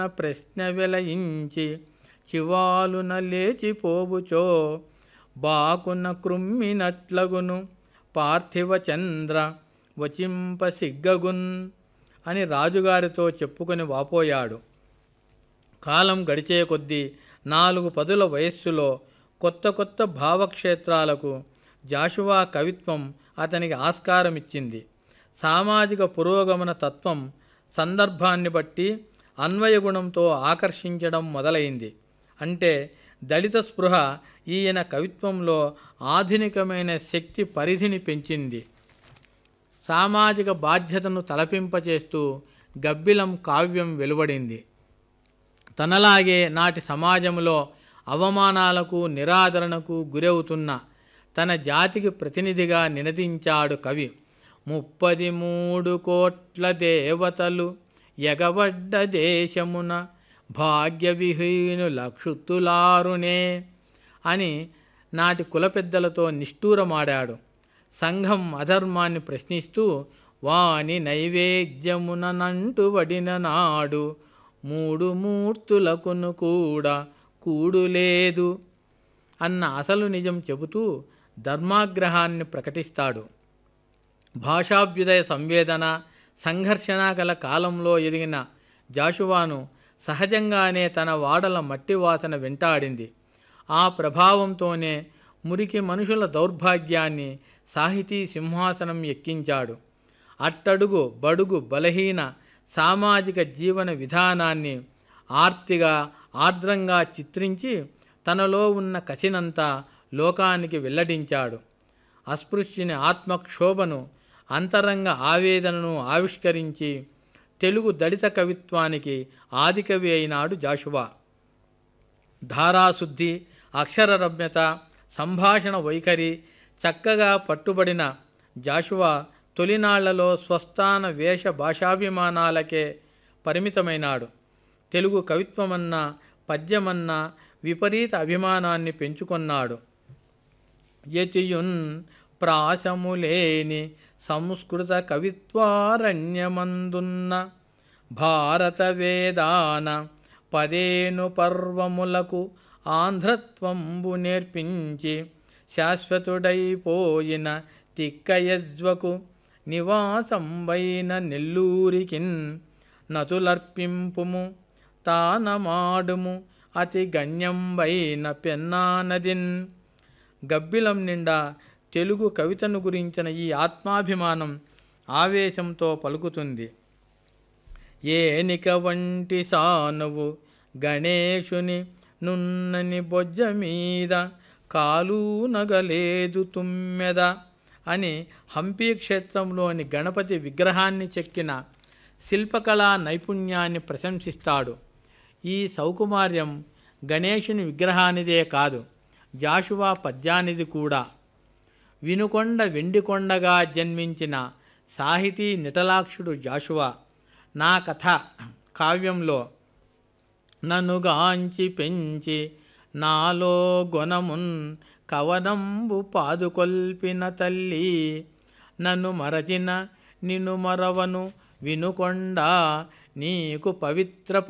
ప్రశ్న వెలయించి చివాలున లేచిపోవుచో బాకున క్రుమ్మినట్లగును పార్థివ చంద్ర వచింప సిగ్గగున్ అని రాజుగారితో చెప్పుకొని వాపోయాడు. కాలం గడిచే కొద్దీ 4 పదుల వయస్సులో కొత్త కొత్త భావక్షేత్రాలకు జాషువా కవిత్వం అతనికి ఆస్కారమిచ్చింది. సామాజిక పురోగమన తత్వం సందర్భాన్ని బట్టి అన్వయగుణంతో ఆకర్షించడం మొదలైంది. అంటే దళిత స్పృహ ఈయన కవిత్వంలో ఆధునికమైన శక్తి పరిధిని పెంచింది. సామాజిక బాధ్యతను తలపింపచేస్తూ గబ్బిలం కావ్యం వెలువడింది. తనలాగే నాటి సమాజంలో అవమానాలకు నిరాదరణకు గురవుతున్న తన జాతికి ప్రతినిధిగా నినదించాడు కవి. 33 కోట్ల దేవతలు ఎగవడ్డ దేశమున భాగ్యవిహీనుల క్షుత్తులారునే అని నాటి కులపెద్దలతో నిష్ఠూరమాడాడు. సంఘం అధర్మాన్ని ప్రశ్నిస్తూ వాని నైవేద్యమున నంటువడిన నాడు 3 మూర్తులకును కూడా కూడులేదు అన్న అసలు నిజం చెబుతూ ధర్మాగ్రహాన్ని ప్రకటిస్తాడు. భాషాభ్యుదయ సంవేదన సంఘర్షణ గల కాలంలో ఎదిగిన జాషువాను సహజంగానే తన వాడల మట్టి వాసన వెంటాడింది. ఆ ప్రభావంతోనే మురికి మనుషుల దౌర్భాగ్యాన్ని సాహితీ సింహాసనం ఎక్కించాడు. అట్టడుగు బడుగు బలహీన సామాజిక జీవన విధానాన్ని ఆర్తిగా ఆర్ద్రంగా చిత్రించి తనలో ఉన్న కసినంతా లోకానికి వెల్లడించాడు. అస్పృశ్యుని ఆత్మక్షోభను అంతరంగ ఆవేదనను ఆవిష్కరించి తెలుగు దళిత కవిత్వానికి ఆదికవి అయినాడు జాషువా. ధారాశుద్ధి, అక్షర రమ్యత, సంభాషణ వైఖరి చక్కగా పట్టుబడిన జాషువా తొలినాళ్లలో స్వస్థాన వేష భాషాభిమానాలకే పరిమితమైనాడు. తెలుగు కవిత్వమన్నా పద్యమన్నా విపరీత అభిమానాన్ని పెంచుకొన్నాడు. యతియున్ ప్రాసములేని సంస్కృత కవిత్వారణ్యమందున్న భారత వేదాన 15 పర్వములకు ఆంధ్రత్వంబు నేర్పించి శాశ్వతుడైపోయిన తిక్కయజ్వకు నివాసంబైన నెల్లూరికిన్ నతులర్పింపుము తానమాడుము అతి గణ్యంబైన పెన్నానదిన్. గబ్బిలం నిండా తెలుగు కవితను గురించిన ఈ ఆత్మాభిమానం ఆవేశంతో పలుకుతుంది. ఏనిక వంటి సానువు గణేశుని నున్నని బొజ్జ మీద కాలు నగలేదు తుమ్మెద అని హంపీ క్షేత్రంలోని గణపతి విగ్రహాన్ని చెక్కిన శిల్పకళా నైపుణ్యాన్ని ప్రశంసిస్తాడు. ఈ సౌకుమార్యం గణేశుని విగ్రహానిదే కాదు, జాషువా పద్యానిది కూడా. వినుకొండ వెండికొండగా జన్మించిన సాహితీ నిటలాక్షుడు జాషువా. నా కథ కావ్యంలో ననుగాంచి పెంచి నాలో గొనమున్ కవనంబు పాదుకొల్పిన తల్లి నన్ను మరచిన నిన్ను మరవను వినుకొండ నీకు పవిత్ర